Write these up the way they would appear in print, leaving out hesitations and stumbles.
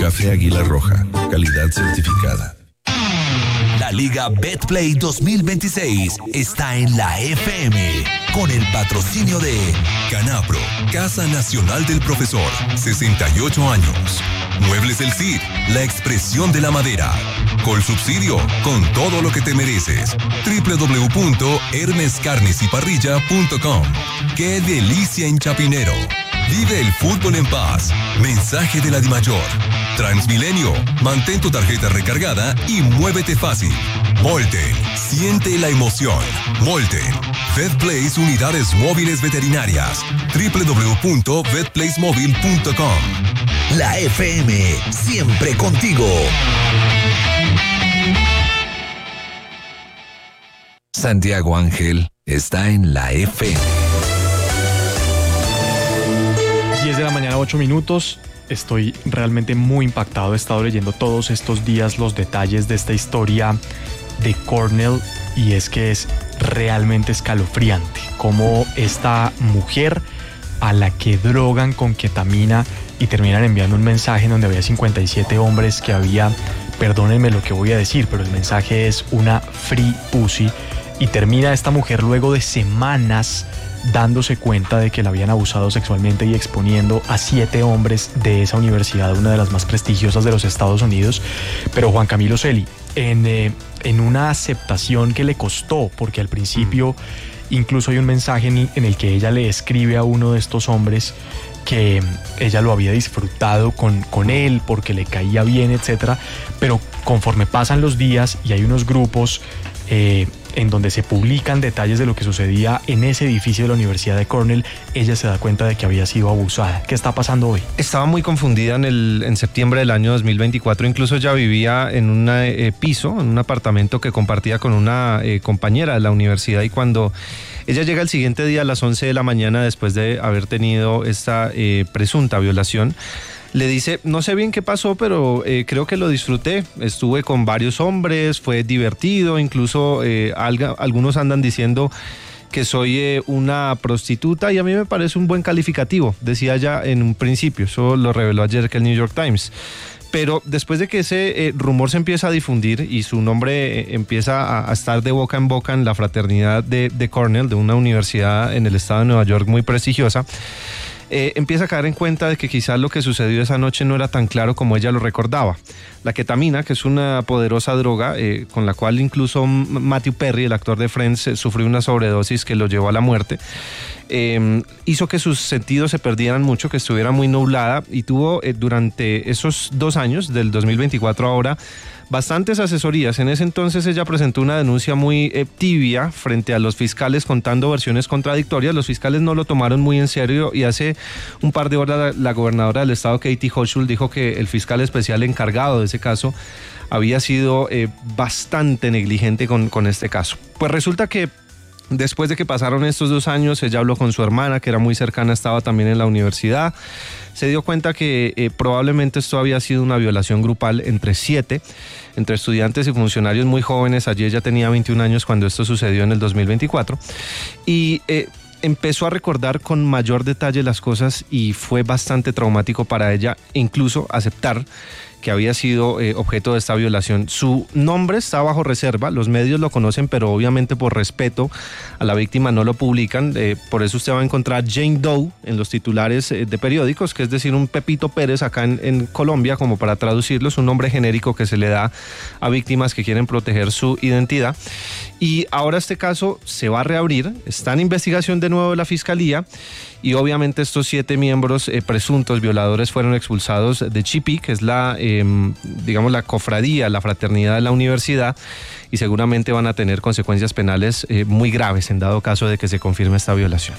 Café Águila Roja, calidad certificada. La Liga Betplay 2026 está en la FM con el patrocinio de Canapro, Casa Nacional del Profesor, 68 años. Muebles del Cid, la expresión de la madera. Colsubsidio, con todo lo que te mereces. www.hermescarnesyparrilla.com. ¡Qué delicia en Chapinero! Vive el fútbol en paz. Mensaje de la DIMAYOR. Transmilenio, mantén tu tarjeta recargada y muévete fácil. Molten, siente la emoción. Molten, VetPlace Unidades Móviles Veterinarias. www.vetplacemobile.com. La FM, siempre contigo. Santiago Ángel está en la FM. 10 de la mañana, 8 minutos. Estoy realmente muy impactado. He estado leyendo todos estos días los detalles de esta historia de Cornell y es que es realmente escalofriante cómo esta mujer a la que drogan con ketamina y terminan enviando un mensaje en donde había 57 hombres que había, perdónenme lo que voy a decir, pero el mensaje es una free pussy, y termina esta mujer luego de semanas dándose cuenta de que la habían abusado sexualmente y exponiendo a 7 hombres de esa universidad, una de las más prestigiosas de los Estados Unidos. Pero Juan Camilo Celi, en una aceptación que le costó, porque al principio incluso hay un mensaje en el que ella le escribe a uno de estos hombres que ella lo había disfrutado con él porque le caía bien, etcétera, pero conforme pasan los días y hay unos grupos en donde se publican detalles de lo que sucedía en ese edificio de la Universidad de Cornell, ella se da cuenta de que había sido abusada. ¿Qué está pasando hoy? Estaba muy confundida en septiembre del año 2024, incluso ya vivía en un piso, en un apartamento que compartía con una compañera de la universidad, y cuando ella llega el siguiente día a las 11 de la mañana después de haber tenido esta presunta violación, le dice, no sé bien qué pasó, pero creo que lo disfruté. Estuve con varios hombres, fue divertido, incluso algunos andan diciendo que soy una prostituta y a mí me parece un buen calificativo, decía ella en un principio. Eso lo reveló ayer que el New York Times. Pero después de que ese rumor se empieza a difundir y su nombre empieza a estar de boca en boca en la fraternidad de Cornell, de una universidad en el estado de Nueva York muy prestigiosa, empieza a caer en cuenta de que quizás lo que sucedió esa noche no era tan claro como ella lo recordaba. La ketamina, que es una poderosa droga con la cual incluso Matthew Perry, el actor de Friends, sufrió una sobredosis que lo llevó a la muerte, hizo que sus sentidos se perdieran mucho, que estuviera muy nublada, y tuvo durante esos 2 años, del 2024 ahora, bastantes asesorías. En ese entonces ella presentó una denuncia muy tibia frente a los fiscales contando versiones contradictorias. Los fiscales no lo tomaron muy en serio y hace un par de horas la gobernadora del estado, Katie Hochul, dijo que el fiscal especial encargado de ese caso había sido bastante negligente con este caso. Pues resulta que después de que pasaron estos 2 años, ella habló con su hermana, que era muy cercana, estaba también en la universidad. Se dio cuenta que probablemente esto había sido una violación grupal entre estudiantes y funcionarios muy jóvenes. Allí ella tenía 21 años cuando esto sucedió en el 2024. Y empezó a recordar con mayor detalle las cosas y fue bastante traumático para ella incluso aceptar que había sido objeto de esta violación. Su nombre está bajo reserva, los medios lo conocen, pero obviamente por respeto a la víctima no lo publican. Por eso usted va a encontrar Jane Doe en los titulares de periódicos, que es decir, un Pepito Pérez acá en Colombia, como para traducirlo, es un nombre genérico que se le da a víctimas que quieren proteger su identidad. Y ahora este caso se va a reabrir, está en investigación de nuevo de la Fiscalía, y obviamente estos 7 miembros presuntos violadores fueron expulsados de Chipí, que es la cofradía, la fraternidad de la universidad, y seguramente van a tener consecuencias penales muy graves en dado caso de que se confirme esta violación.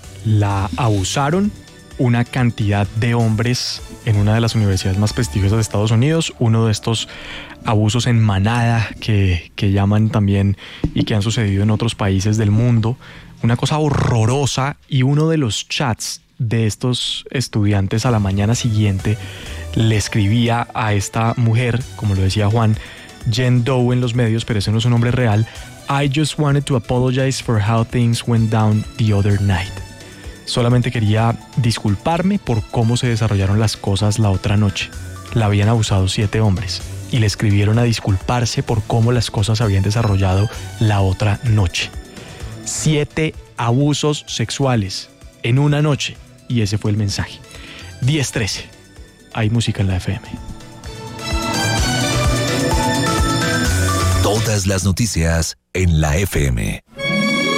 La abusaron una cantidad de hombres en una de las universidades más prestigiosas de Estados Unidos, uno de estos abusos en manada que llaman también y que han sucedido en otros países del mundo, una cosa horrorosa. Y uno de los chats de estos estudiantes a la mañana siguiente le escribía a esta mujer, como lo decía Juan, Jane Doe en los medios, pero ese no es un nombre real: I just wanted to apologize for how things went down the other night. Solamente quería disculparme por cómo se desarrollaron las cosas la otra noche. la habían abusado 7 hombres y le escribieron a disculparse por cómo las cosas habían desarrollado la otra noche. 7 abusos sexuales en una noche, y ese fue el mensaje. 10:13. Hay música en la FM. Todas las noticias en la FM.